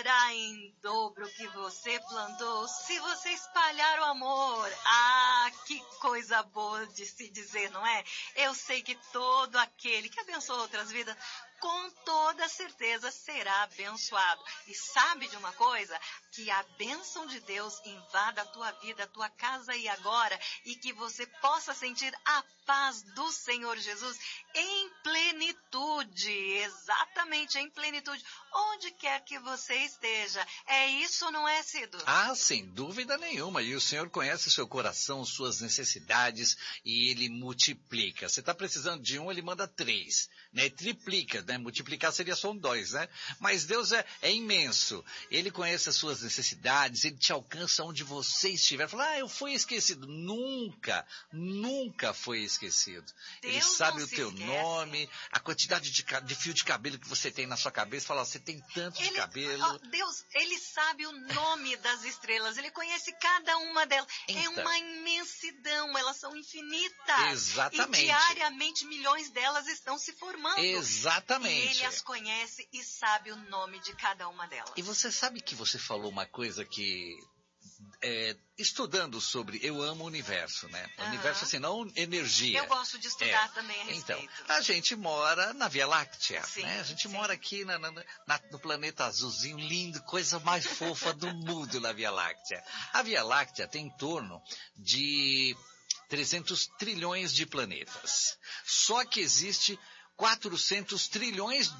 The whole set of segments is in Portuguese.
colherá em dobro o que você plantou, se você espalhar o amor. Ah, que coisa boa de se dizer, não é? Eu sei que todo aquele que abençoa outras vidas, com toda certeza será abençoado. E sabe de uma coisa? Que a bênção de Deus invada a tua vida, a tua casa e agora, e que você possa sentir a paz do Senhor Jesus em plenitude, exatamente em plenitude, onde quer que você esteja. É isso, não é, Cido? Ah, sem dúvida nenhuma. E o Senhor conhece o seu coração, suas necessidades, e Ele multiplica. Você está precisando de um, Ele manda 3, né? Triplica, né? Multiplicar seria só 2, né? Mas Deus é imenso. Ele conhece as suas necessidades, Ele te alcança onde você estiver. Fala, eu fui esquecido. Nunca, nunca foi esquecido. Deus Ele sabe não o se teu esquece. nome, a quantidade de fio de cabelo que você tem na sua cabeça. Fala, você tem tanto de cabelo. Deus, Ele sabe o nome das estrelas, Ele conhece cada uma delas. Então. É uma imensidão, elas são infinitas. Exatamente. E diariamente milhões delas estão se formando. Exatamente. E Ele as conhece e sabe o nome de cada uma delas. E você sabe que você falou uma coisa que... estudando sobre, eu amo o universo, né? O universo, assim, não energia. Eu gosto de estudar também a respeito. Então, a gente mora na Via Láctea, sim, né? A gente sim. mora aqui no planeta azulzinho, lindo, coisa mais fofa do mundo na Via Láctea. A Via Láctea tem em torno de 300 trilhões de planetas. Só que existe 400 trilhões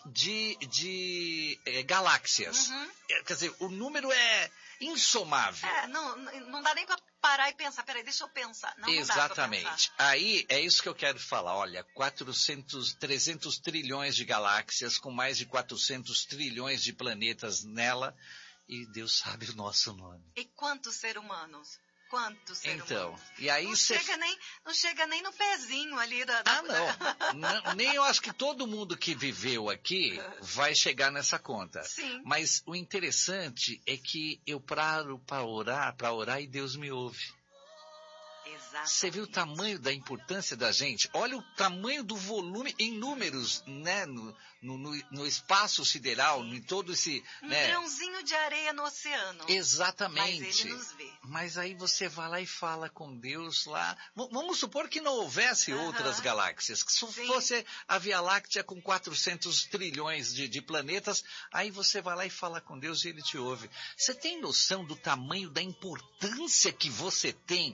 de galáxias. Uhum. Quer dizer, o número é insomável. Não dá nem para parar e pensar. Peraí, deixa eu pensar. Não Exatamente. Dá pra pensar. Aí, é isso que eu quero falar. Olha, 300 trilhões de galáxias com mais de 400 trilhões de planetas nela. E Deus sabe o nosso nome. E quantos seres humanos? Quantos seres humanos? E aí não chega nem no pezinho ali da... não. Nem eu acho que todo mundo que viveu aqui vai chegar nessa conta. Sim. Mas o interessante é que eu paro para orar e Deus me ouve. Exatamente. Você viu o tamanho da importância da gente? Olha o tamanho do volume em números, né? No espaço sideral, em todo esse... Um grãozinho de areia no oceano. Exatamente. Mas Ele nos vê. Mas aí você vai lá e fala com Deus lá. Vamos supor que não houvesse outras galáxias. Que se fosse a Via Láctea com 400 trilhões de planetas, aí você vai lá e fala com Deus e Ele te ouve. Você tem noção do tamanho da importância que você tem?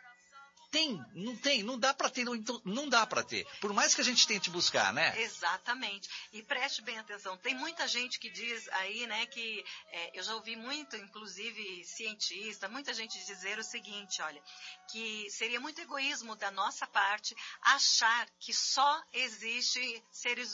Não dá para ter, não dá para ter. Por mais que a gente tente buscar, né? Exatamente. E preste bem atenção, tem muita gente que diz aí, né, que eu já ouvi muito, inclusive cientista, muita gente dizer o seguinte, olha, que seria muito egoísmo da nossa parte achar que só existe seres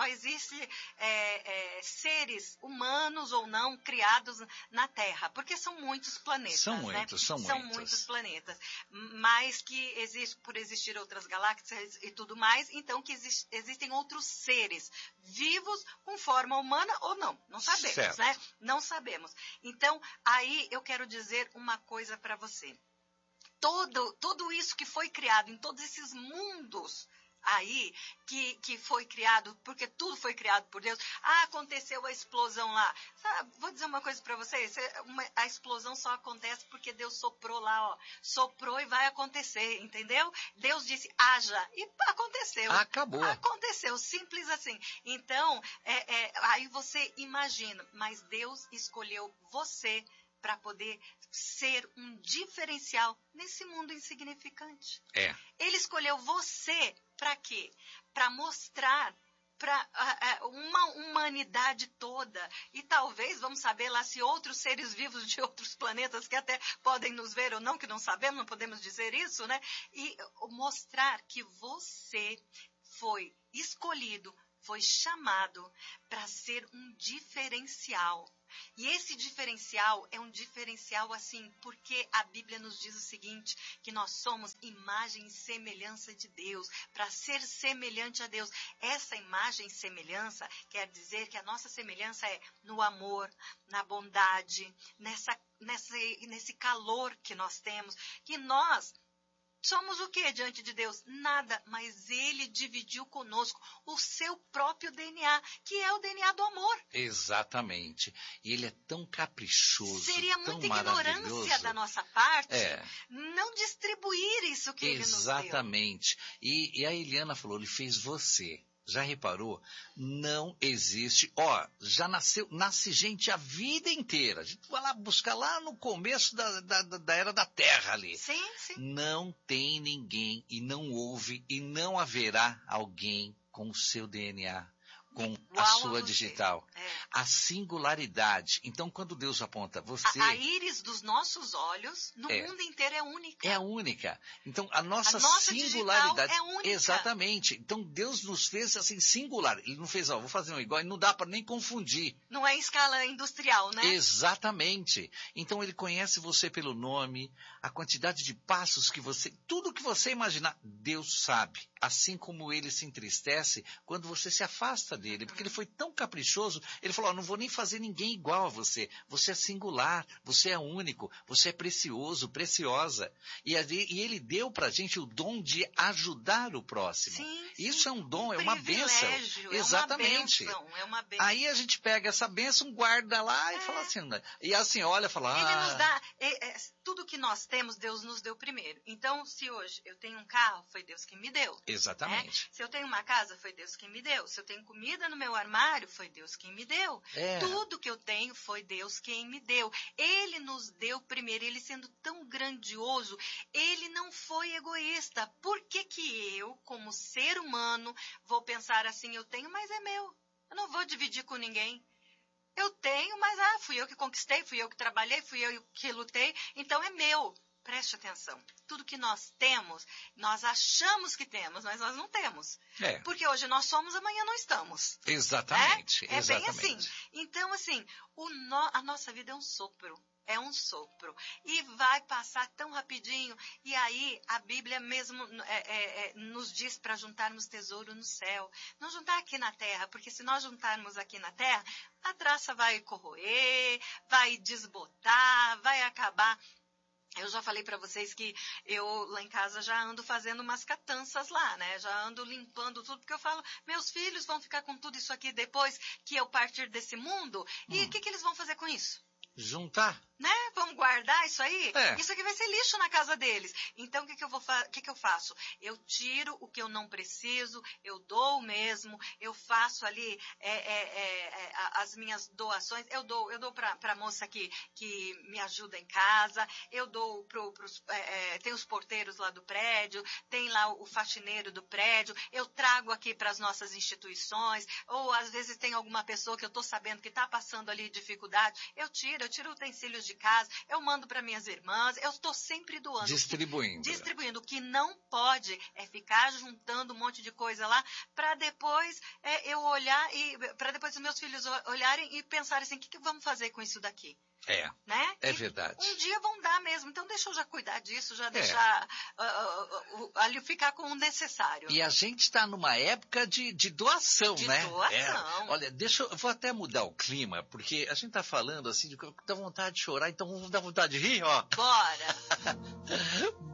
humanos ou não criados na Terra, porque são muitos planetas, São muitos. São muitos planetas, mas que existe, por existir outras galáxias e tudo mais, então que existem outros seres vivos com forma humana ou não sabemos, certo. Né? Não sabemos. Então, aí eu quero dizer uma coisa para você. Tudo isso que foi criado em todos esses mundos aí, que foi criado, porque tudo foi criado por Deus. Aconteceu a explosão lá. Sabe, vou dizer uma coisa para vocês, a explosão só acontece porque Deus soprou lá, ó. Soprou e vai acontecer, entendeu? Deus disse, haja, e aconteceu. Acabou. Aconteceu, simples assim. Então, aí você imagina, mas Deus escolheu você para poder ser um diferencial nesse mundo insignificante. Ele escolheu você para quê? Para mostrar para uma humanidade toda. E talvez, vamos saber lá se outros seres vivos de outros planetas que até podem nos ver ou não, que não sabemos, não podemos dizer isso, né? E mostrar que você foi escolhido, foi chamado para ser um diferencial. E esse diferencial é um diferencial assim, porque a Bíblia nos diz o seguinte, que nós somos imagem e semelhança de Deus, para ser semelhante a Deus. Essa imagem e semelhança quer dizer que a nossa semelhança é no amor, na bondade, nesse calor que nós temos, que nós somos o que diante de Deus? Nada, mas ele dividiu conosco o seu próprio DNA, que é o DNA do amor. Exatamente. E ele é tão caprichoso, Seria tão muita maravilhoso. ignorância da nossa parte É. não distribuir isso que ele nos deu. Exatamente. E a Eliana falou, ele fez você. Já reparou? Não existe. Já nasce gente a vida inteira. A gente vai lá buscar lá no começo da era da Terra ali. Sim, sim. Não tem ninguém e não houve e não haverá alguém com o seu DNA, com a sua digital. A singularidade. Então, quando Deus aponta você... A íris dos nossos olhos, no mundo inteiro, é única. É única. Então, a nossa digital singularidade... é única. Exatamente. Então, Deus nos fez assim, singular. Ele não fez, vou fazer um igual, e não dá para nem confundir. Não é em escala industrial, né? Exatamente. Então, ele conhece você pelo nome, a quantidade de passos que você... Tudo que você imaginar, Deus sabe. Assim como ele se entristece quando você se afasta dele, porque ele foi tão caprichoso, ele falou, não vou nem fazer ninguém igual a você, você é singular, você é único, você é precioso, preciosa, e ele deu pra gente o dom de ajudar o próximo. Sim, isso é um dom, é uma bênção. Exatamente. É uma bênção. Aí a gente pega essa bênção, guarda lá e fala assim, e assim olha e fala, ele nos dá, tudo que nós temos, Deus nos deu primeiro. Então, se hoje eu tenho um carro, foi Deus que me deu. Exatamente. Se eu tenho uma casa, foi Deus quem me deu. Se eu tenho comida no meu armário, foi Deus quem me deu. Tudo que eu tenho foi Deus quem me deu. Ele nos deu primeiro. Ele sendo tão grandioso, ele não foi egoísta. Por que eu, como ser humano, vou pensar assim, eu tenho, mas é meu. Eu não vou dividir com ninguém. Eu tenho, mas fui eu que conquistei, fui eu que trabalhei, fui eu que lutei, então é meu. Preste atenção. Tudo que nós temos, nós achamos que temos, mas nós não temos. Porque hoje nós somos, amanhã não estamos. Exatamente. É bem assim. Então, assim, a nossa vida é um sopro. É um sopro. E vai passar tão rapidinho. E aí, a Bíblia mesmo nos diz para juntarmos tesouro no céu. Não juntar aqui na terra, porque se nós juntarmos aqui na terra, a traça vai corroer, vai desbotar, vai acabar. Eu já falei para vocês que eu lá em casa já ando fazendo umas catanças lá, né? Já ando limpando tudo, porque eu falo, meus filhos vão ficar com tudo isso aqui depois que eu partir desse mundo. E o que eles vão fazer com isso? Juntar. Né? Vamos guardar isso aí? Isso aqui vai ser lixo na casa deles. Então, o que eu faço? Eu tiro o que eu não preciso, eu dou mesmo, eu faço ali as minhas doações, eu dou para a moça que me ajuda em casa, eu dou tem os porteiros lá do prédio, tem lá o faxineiro do prédio, eu trago aqui para as nossas instituições, ou às vezes tem alguma pessoa que eu estou sabendo que está passando ali dificuldade, eu tiro utensílios de casa, eu mando para minhas irmãs, eu estou sempre doando. Distribuindo. O que não pode é ficar juntando um monte de coisa lá para depois eu olhar e para depois os meus filhos olharem e pensarem assim, o que vamos fazer com isso daqui? Né? É verdade. Um dia vão dar mesmo, então deixa eu já cuidar disso, já deixar ali ficar com o necessário. E a gente está numa época de doação, né? Doação. Olha, eu vou até mudar o clima, porque a gente está falando assim, dá vontade de chorar, então vamos dar vontade de rir, ó. Bora!